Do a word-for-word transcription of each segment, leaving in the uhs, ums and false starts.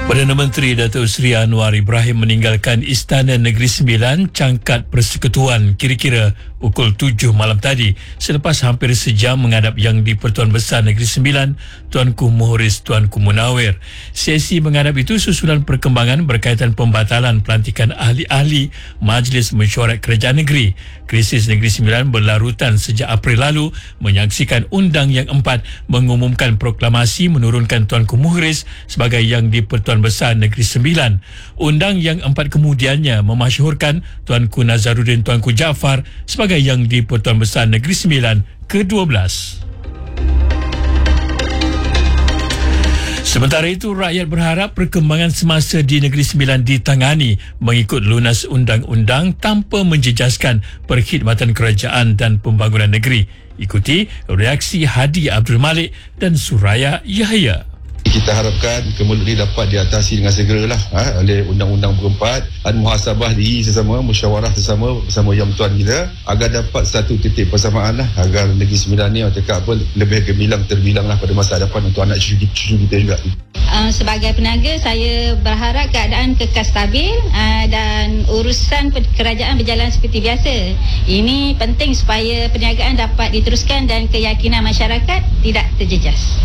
Perdana Menteri Datuk Seri Anwar Ibrahim meninggalkan Istana Negeri Sembilan Cangkat Persekutuan kira-kira pukul tujuh malam tadi selepas hampir sejam menghadap Yang di-Pertuan Besar Negeri Sembilan Tuanku Muhriz Tuanku Munawir. Sesi menghadap itu susulan perkembangan berkaitan pembatalan pelantikan ahli-ahli Majlis Mesyuarat Kerajaan Negeri. Krisis Negeri Sembilan berlarutan sejak April lalu menyaksikan Undang Yang Empat mengumumkan proklamasi menurunkan Tuanku Muhriz sebagai Yang di-Pertuan Besar Negeri Sembilan. Undang Yang Empat kemudiannya memasyhurkan Tuanku Nazaruddin Tuanku Jaafar sebagai Yang di-Pertuan Besar Negeri Sembilan ke dua belas. Sementara itu, rakyat berharap perkembangan semasa di Negeri Sembilan ditangani mengikut lunas undang-undang tanpa menjejaskan perkhidmatan kerajaan dan pembangunan negeri. Ikuti reaksi Hadi Abdul Malik dan Suraya Yahya. Kita harapkan kemulut ini dapat diatasi dengan segeralah ha, oleh Undang-Undang Berempat dan muhasabah diri sesama, musyawarah sesama bersama Yang Tuan kita agar dapat satu titik persamaan lah, agar Negeri Sembilan ni cakap apa lebih gemilang terbilang lah pada masa hadapan untuk anak cucu, cucu kita juga. Uh, sebagai peniaga, saya berharap keadaan kekal stabil uh, dan urusan kerajaan berjalan seperti biasa. Ini penting supaya perniagaan dapat diteruskan dan keyakinan masyarakat tidak terjejas.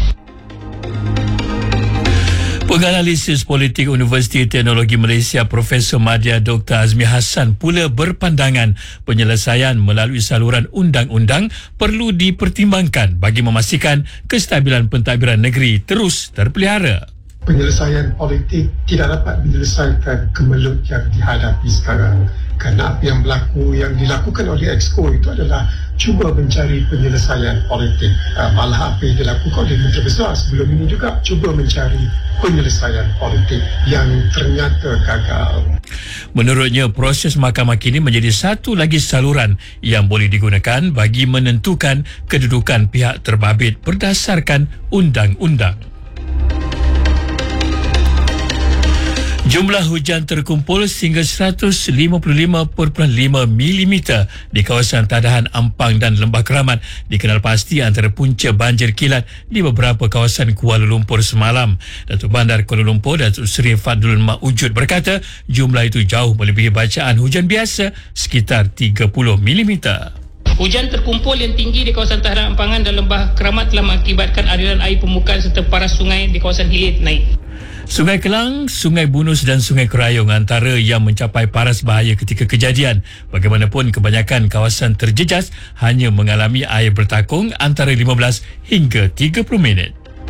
Penganalisis Politik Universiti Teknologi Malaysia Profesor Madya Doktor Azmi Hassan pula berpandangan penyelesaian melalui saluran undang-undang perlu dipertimbangkan bagi memastikan kestabilan pentadbiran negeri terus terpelihara. Penyelesaian politik tidak dapat menyelesaikan kemelut yang dihadapi sekarang. Kerana apa yang berlaku, yang dilakukan oleh Exco itu adalah cuba mencari penyelesaian politik. Uh, malah apa yang dilakukan oleh Menteri Besar sebelum ini juga cuba mencari penyelesaian politik yang ternyata gagal. Menurutnya, proses mahkamah kini menjadi satu lagi saluran yang boleh digunakan bagi menentukan kedudukan pihak terbabit berdasarkan undang-undang. Jumlah hujan terkumpul sehingga seratus lima puluh lima perpuluhan lima milimeter di kawasan Tadahan Ampang dan Lembah Keramat dikenal pasti antara punca banjir kilat di beberapa kawasan Kuala Lumpur semalam. Datuk Bandar Kuala Lumpur Datuk Seri Fadlul Ma'ujud berkata jumlah itu jauh melebihi bacaan hujan biasa sekitar tiga puluh milimeter. Hujan terkumpul yang tinggi di kawasan Tadahan Ampangan dan Lembah Keramat telah mengakibatkan aliran air permukaan serta paras sungai di kawasan hilir naik. Sungai Kelang, Sungai Bunus dan Sungai Kerayong antara yang mencapai paras bahaya ketika kejadian. Bagaimanapun, kebanyakan kawasan terjejas hanya mengalami air bertakung antara lima belas hingga tiga puluh minit.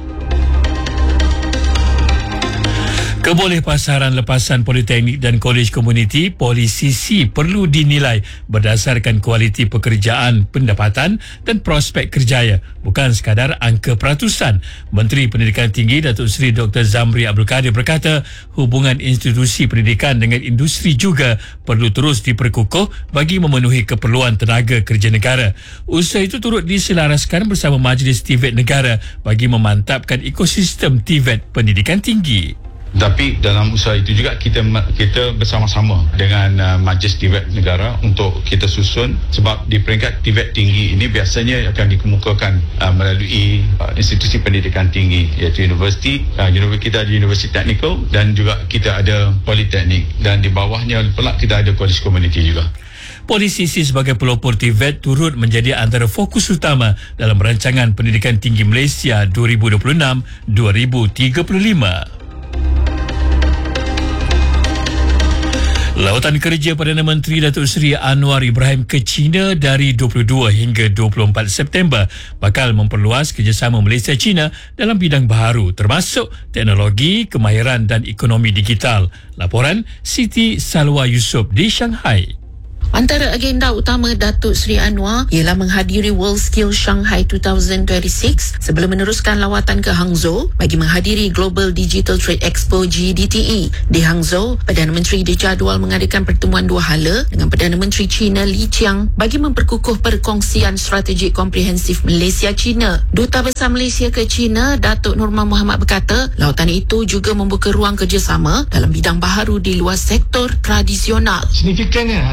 Kebolehpasaran lepasan Politeknik dan Kolej Komuniti Poli-C C perlu dinilai berdasarkan kualiti pekerjaan, pendapatan dan prospek kerjaya, bukan sekadar angka peratusan. Menteri Pendidikan Tinggi Datuk Seri Doktor Zamri Abdul Kadir berkata hubungan institusi pendidikan dengan industri juga perlu terus diperkukuh bagi memenuhi keperluan tenaga kerja negara. Usaha itu turut diselaraskan bersama Majlis T V E T Negara bagi memantapkan ekosistem T V E T pendidikan tinggi. Tapi dalam usaha itu juga kita kita bersama-sama dengan uh, Majlis T V E T Negara untuk kita susun, sebab di peringkat T V E T tinggi ini biasanya akan dikemukakan uh, melalui uh, institusi pendidikan tinggi iaitu universiti, uh, kita ada universiti teknikal dan juga kita ada politeknik, dan di bawahnya pula kita ada kolej komuniti juga. Poli-C C sebagai pelopor T V E T turut menjadi antara fokus utama dalam rancangan pendidikan tinggi Malaysia dua ribu dua puluh enam hingga dua ribu tiga puluh lima. Lawatan kerja Perdana Menteri Datuk Seri Anwar Ibrahim ke China dari dua puluh dua hingga dua puluh empat September bakal memperluas kerjasama Malaysia-China dalam bidang baharu termasuk teknologi, kemahiran dan ekonomi digital. Laporan Siti Salwa Yusof di Shanghai. Antara agenda utama Datuk Seri Anwar ialah menghadiri World Skills Shanghai dua ribu dua puluh enam sebelum meneruskan lawatan ke Hangzhou bagi menghadiri Global Digital Trade Expo G D T E. Di Hangzhou, Perdana Menteri dijadual mengadakan pertemuan dua hala dengan Perdana Menteri China Li Qiang bagi memperkukuh perkongsian strategik komprehensif Malaysia-China. Duta Besar Malaysia ke China, Datuk Nurman Muhammad berkata, lawatan itu juga membuka ruang kerjasama dalam bidang baharu di luar sektor tradisional. Signifikannya adalah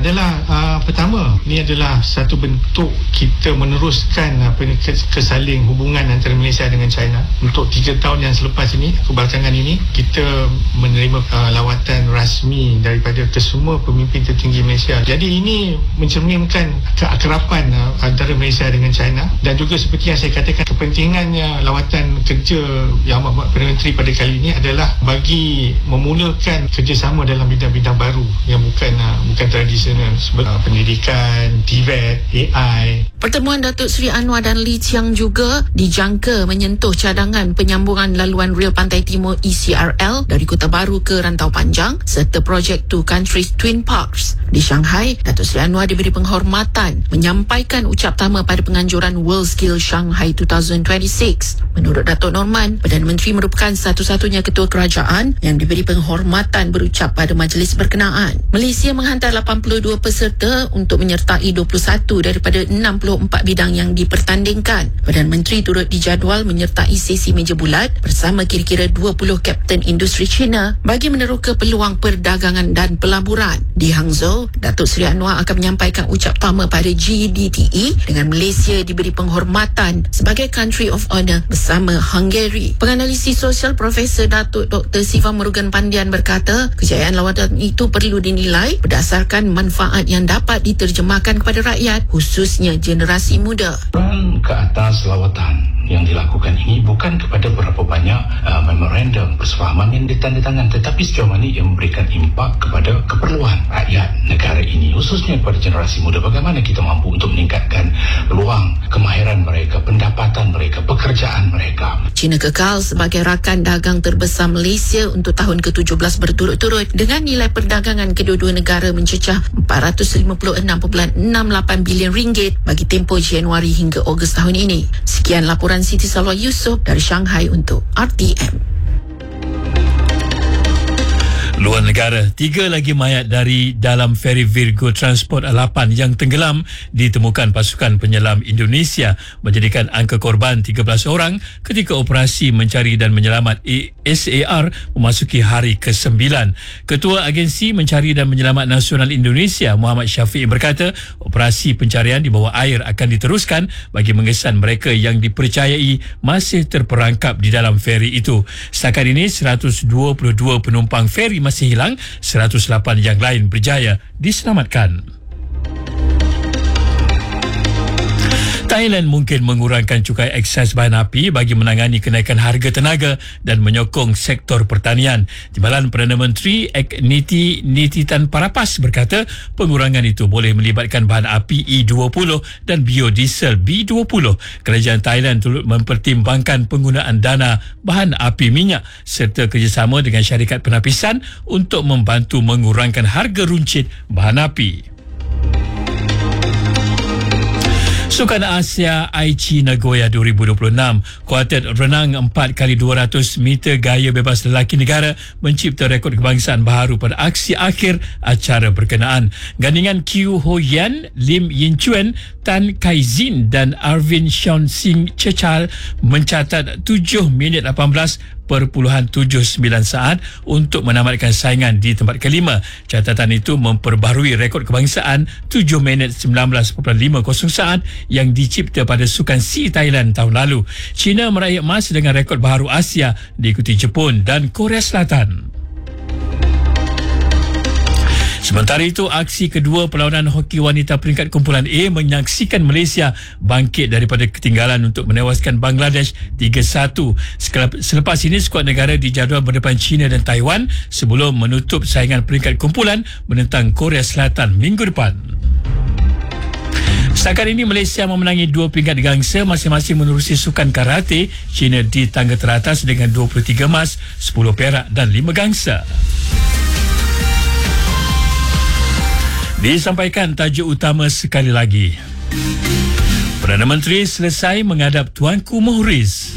Uh, pertama, ini adalah satu bentuk kita meneruskan apa ni, kesaling hubungan antara Malaysia dengan China. Untuk tiga tahun yang selepas ini, kebelakangan ini, kita menerima uh, lawatan rasmi daripada kesemua pemimpin tertinggi Malaysia. Jadi ini mencerminkan keakraban uh, antara Malaysia dengan China, dan juga seperti yang saya katakan, kepentingannya lawatan kerja Yang Amat Perdana Menteri pada kali ini adalah bagi memulakan kerjasama dalam bidang-bidang baru yang bukan uh, bukan tradisional, seperti uh, pendidikan, T V E T, A I. Pertemuan Datuk Seri Anwar dan Lee Chiang juga dijangka menyentuh cadangan penyambungan laluan rel Pantai Timur E C R L dari Kota Baru ke Rantau Panjang serta projek Two Countries Twin Parks. Di Shanghai, Datuk Seri Anwar diberi penghormatan menyampaikan ucap tama pada penganjuran WorldSkills Shanghai dua ribu dua puluh enam. Menurut Datuk Norman, Perdana Menteri merupakan satu-satunya ketua kerajaan yang diberi penghormatan berucap pada majlis berkenaan. Malaysia menghantar lapan puluh dua peserta untuk menyertai dua puluh satu daripada enam puluh empat bidang yang dipertandingkan. Perdana Menteri turut dijadual menyertai sesi meja bulat bersama kira-kira dua puluh kapten industri China bagi meneroka peluang perdagangan dan pelaburan. Di Hangzhou, Datuk Seri Anwar akan menyampaikan ucap tama pada G D T E dengan Malaysia diberi penghormatan sebagai Country of Honour bersama Hungary. Penganalisis sosial Profesor Datuk Doktor Siva Murugan Pandian berkata, kejayaan lawatan itu perlu dinilai berdasarkan manfaat yang dapat diterjemahkan kepada rakyat, khususnya generasi muda. Peran ke atas lawatan yang dilakukan ini bukan kepada berapa banyak uh, memorandum persefahaman yang ditandatangan, tetapi sejauh mana ia memberikan impak kepada keperluan rakyat negara ini, khususnya kepada generasi muda. Bagaimana kita mampu untuk meningkatkan peluang, kemahiran mereka, pendapatan mereka, pekerjaan mereka. China kekal sebagai rakan dagang terbesar Malaysia untuk tahun ke tujuh belas berturut-turut dengan nilai perdagangan kedua-dua negara mencecah empat ratus lima puluh enam perpuluhan enam lapan bilion ringgit bagi tempoh Januari hingga Ogos tahun ini. Sekian laporan Siti Salwa Yusof dari Shanghai untuk R T M. Luar negara, tiga lagi mayat dari dalam feri Virgo Transport lapan yang tenggelam ditemukan pasukan penyelam Indonesia, menjadikan angka korban tiga belas orang ketika operasi mencari dan menyelamat S A R memasuki hari ke sembilan. Ketua Agensi Mencari dan Menyelamat Nasional Indonesia, Muhammad Syafiq, berkata operasi pencarian di bawah air akan diteruskan bagi mengesan mereka yang dipercayai masih terperangkap di dalam feri itu. Setakat ini seratus dua puluh dua penumpang feri masih hilang, seratus lapan yang lain berjaya diselamatkan. Thailand mungkin mengurangkan cukai ekses bahan api bagi menangani kenaikan harga tenaga dan menyokong sektor pertanian. Timbalan Perdana Menteri Ek Niti Nititan Parapas berkata pengurangan itu boleh melibatkan bahan api E dua puluh dan biodiesel B dua puluh. Kerajaan Thailand turut mempertimbangkan penggunaan dana bahan api minyak serta kerjasama dengan syarikat penapisan untuk membantu mengurangkan harga runcit bahan api. Sukan Asia Aichi Nagoya dua ribu dua puluh enam, kuartet renang empat kali dua ratus meter gaya bebas lelaki negara mencipta rekod kebangsaan baharu pada aksi akhir acara berkenaan. Gandingan Q Ho Yan, Lim Yin Chuen, Tan Kai Zin dan Arvin Sean Sing Chechal mencatat tujuh minit lapan belas perpuluhan tujuh sembilan saat untuk menamatkan saingan di tempat kelima. Catatan itu memperbaharui rekod kebangsaan tujuh minit sembilan belas perpuluhan lima kosong saat yang dicipta pada Sukan SEA Thailand tahun lalu. China meraih emas dengan rekod baharu Asia, diikuti Jepun dan Korea Selatan. Sementara itu, aksi kedua perlawanan hoki wanita peringkat kumpulan A menyaksikan Malaysia bangkit daripada ketinggalan untuk menewaskan Bangladesh tiga satu. Selepas ini, skuad negara dijadual berdepan China dan Taiwan sebelum menutup saingan peringkat kumpulan menentang Korea Selatan minggu depan. Setakat ini, Malaysia memenangi dua peringkat gangsa masing-masing menerusi sukan karate. China di tangga teratas dengan dua puluh tiga emas, sepuluh perak dan lima gangsa. Disampaikan tajuk utama sekali lagi. Perdana Menteri selesai menghadap Tuanku Muhriz.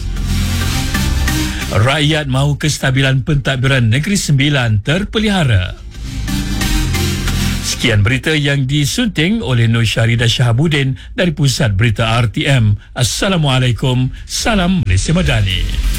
Rakyat mahu kestabilan pentadbiran Negeri Sembilan terpelihara. Sekian berita yang disunting oleh Nur Syaridah Shahabuddin dari Pusat Berita R T M. Assalamualaikum. Salam Malaysia Madani.